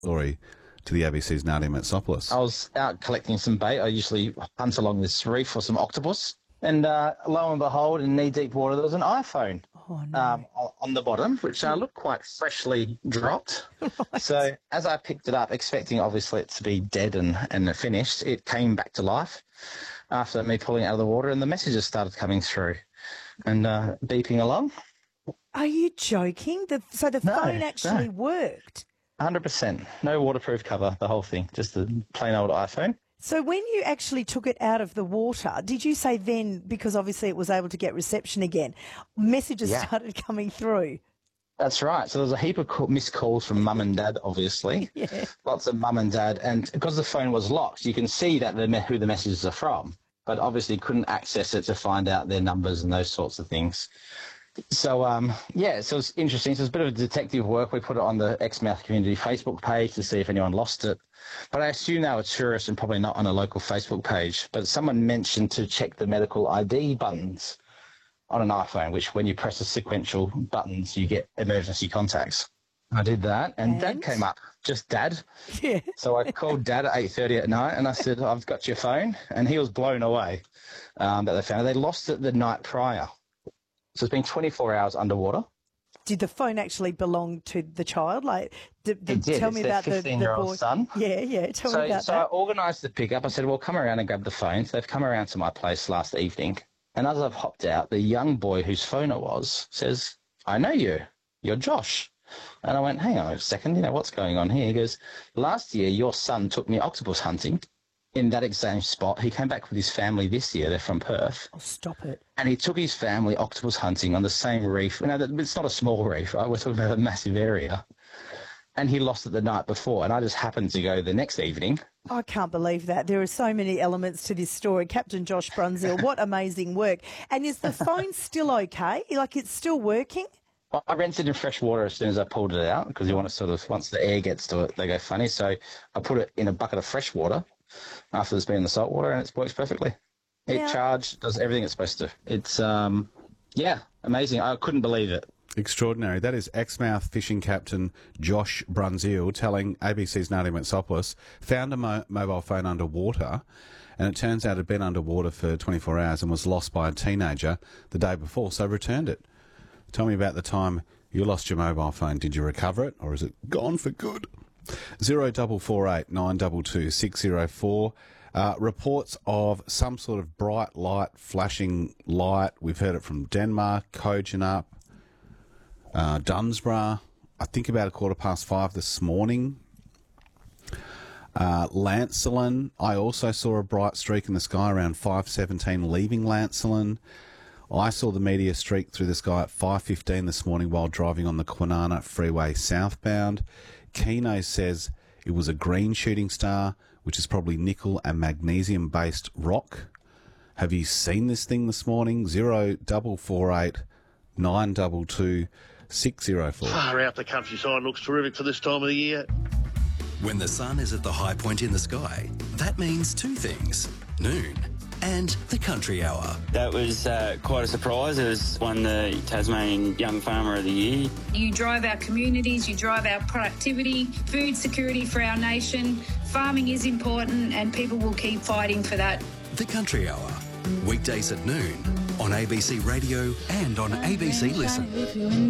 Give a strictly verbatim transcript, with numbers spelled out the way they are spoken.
Story to the A B C's Nadia Metsopoulos. I was out collecting some bait. I usually hunt along this reef for some octopus. And uh, lo and behold, in knee-deep water, there was an iPhone oh, no. um, on the bottom, which uh, looked quite freshly dropped. Right. So as I picked it up, expecting obviously it to be dead and, and finished, it came back to life after me pulling it out of the water, and the messages started coming through and uh, beeping along. Are you joking? The, so the No, phone actually no. worked? one hundred percent. No waterproof cover, the whole thing, just the plain old iPhone. So when you actually took it out of the water, did you say then, because obviously it was able to get reception again, messages Yeah. started coming through? That's right. So there's a heap of call, missed calls from mum and dad, obviously. Yeah. Lots of mum and dad. And because the phone was locked, you can see that the, who the messages are from, but obviously couldn't access it to find out their numbers and those sorts of things. So, um, yeah, so it's interesting. So it's a bit of detective work. We put it on the Exmouth Community Facebook page to see if anyone lost it. But I assume they were tourists and probably not on a local Facebook page. But someone mentioned to check the medical I D buttons on an iPhone, which when you press the sequential buttons, you get emergency contacts. I did that, and, And? Dad came up, just Dad. Yeah. So I called Dad at eight thirty at night, and I said, I've got your phone. And he was blown away um, that they found it. They lost it the night prior. So it's been twenty-four hours underwater. Did the phone actually belong to the child? Like, d- d- It did. tell It's me their about the, the fifteen-year-old boy. son. Yeah, yeah. Tell So, me about so I that. organised the pickup. I said, well, come around and grab the phone. So they've come around to my place last evening. And as I've hopped out, the young boy whose phone it was says, I know you. You're Josh. And I went, hang on a second, you know, what's going on here? He goes, last year your son took me octopus hunting in that exact spot. He came back with his family this year. They're from Perth. Oh, stop it. And he took his family octopus hunting on the same reef. You know, it's not a small reef, right? We're talking about a massive area. And he lost it the night before. And I just happened to go the next evening. I can't believe that. There are so many elements to this story. Captain Josh Brunzell, what amazing work. And is the phone still okay? Like, it's still working? Well, I rinsed it in fresh water as soon as I pulled it out because you want to sort of, once the air gets to it, they go funny. So I put it in a bucket of fresh water after it's been in the salt water, and it works perfectly. It Yeah. charged, does everything it's supposed to. It's, um, yeah, amazing. I couldn't believe it. Extraordinary. That is Exmouth fishing captain Josh Brunzell telling A B C's Nadia Metsopoulos found a mo- mobile phone underwater, and it turns out it had been underwater for twenty-four hours and was lost by a teenager the day before, so returned it. Tell me about the time you lost your mobile phone. Did you recover it, or is it gone for good? Zero double four eight nine double two six zero four. Uh, reports of some sort of bright light, flashing light. We've heard it from Denmark, Kojonup, uh, Dunsborough. I think about a quarter past five this morning. Uh, Lancelin. I also saw a bright streak in the sky around five seventeen leaving Lancelin. I saw the meteor streak through the sky at five fifteen this morning while driving on the Kwinana Freeway southbound. Keno says it was a green shooting star, which is probably nickel and magnesium-based rock. Have you seen this thing this morning? Zero double four eight nine double two six zero four. Far out, the countryside looks terrific for this time of the year. When the sun is at the high point in the sky, that means two things: noon and the country hour. That was uh, quite a surprise. It was won the Tasmanian Young Farmer of the Year. You drive our communities, you drive our productivity, food security for our nation. Farming is important and people will keep fighting for that. The country hour, weekdays at noon on A B C Radio and on A B C Listen.